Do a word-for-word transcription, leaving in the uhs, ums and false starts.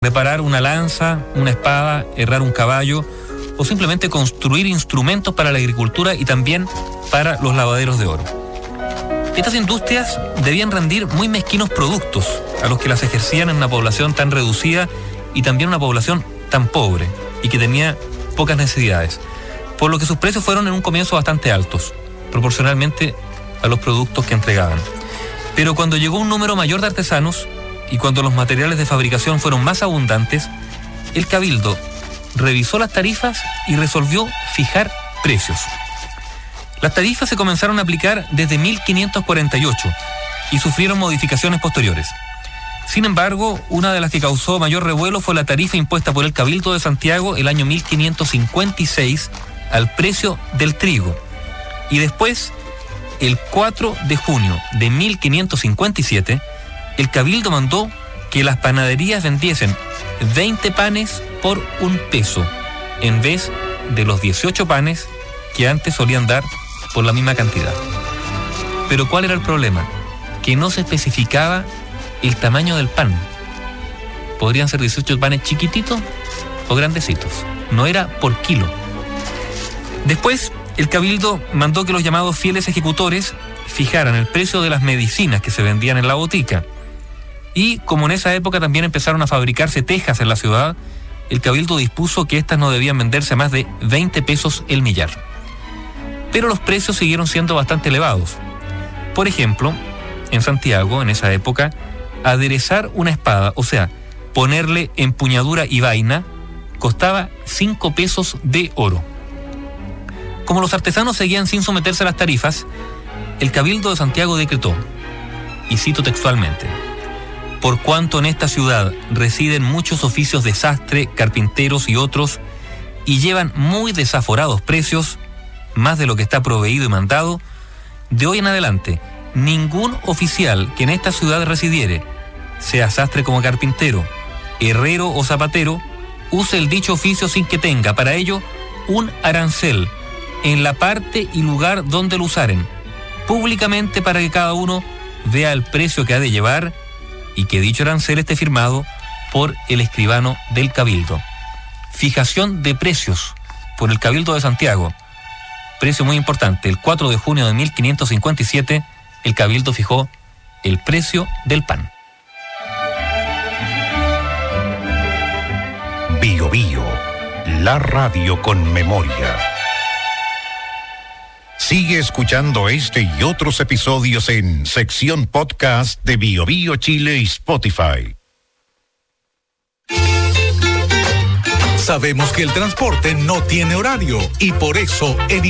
reparar una lanza, una espada, herrar un caballo o simplemente construir instrumentos para la agricultura y también para los lavaderos de oro. Estas industrias debían rendir muy mezquinos productos a los que las ejercían en una población tan reducida y también una población tan pobre y que tenía pocas necesidades, por lo que sus precios fueron en un comienzo bastante altos, proporcionalmente a los productos que entregaban. Pero cuando llegó un número mayor de artesanos y cuando los materiales de fabricación fueron más abundantes, el Cabildo revisó las tarifas y resolvió fijar precios. Las tarifas se comenzaron a aplicar desde mil quinientos cuarenta y ocho y sufrieron modificaciones posteriores. Sin embargo, una de las que causó mayor revuelo fue la tarifa impuesta por el Cabildo de Santiago el año mil quinientos cincuenta y seis al precio del trigo. Y después, el cuatro de junio de mil quinientos cincuenta y siete, el Cabildo mandó que las panaderías vendiesen veinte panes por un peso, en vez de los dieciocho panes que antes solían dar por la misma cantidad. Pero ¿cuál era el problema? Que no se especificaba el tamaño del pan. Podrían ser dieciocho panes chiquititos o grandecitos. No era por kilo. Después, el Cabildo mandó que los llamados fieles ejecutores fijaran el precio de las medicinas que se vendían en la botica. Y como en esa época también empezaron a fabricarse tejas en la ciudad, el Cabildo dispuso que éstas no debían venderse a más de veinte pesos el millar. Pero los precios siguieron siendo bastante elevados. Por ejemplo, en Santiago, en esa época, aderezar una espada, o sea, ponerle empuñadura y vaina, costaba cinco pesos de oro. Como los artesanos seguían sin someterse a las tarifas, el Cabildo de Santiago decretó, y cito textualmente: por cuanto en esta ciudad residen muchos oficios de sastre, carpinteros y otros, y llevan muy desaforados precios, más de lo que está proveído y mandado, de hoy en adelante, ningún oficial que en esta ciudad residiere, sea sastre como carpintero, herrero o zapatero, use el dicho oficio sin que tenga para ello un arancel en la parte y lugar donde lo usaren, públicamente para que cada uno vea el precio que ha de llevar y que dicho arancel esté firmado por el escribano del Cabildo. Fijación de precios por el Cabildo de Santiago. Precio muy importante. El cuatro de junio de mil quinientos cincuenta y siete, el Cabildo fijó el precio del pan. Bio Bio, la radio con memoria. Sigue escuchando este y otros episodios en sección podcast de Bio Bio Chile y Spotify. Sabemos que el transporte no tiene horario y por eso en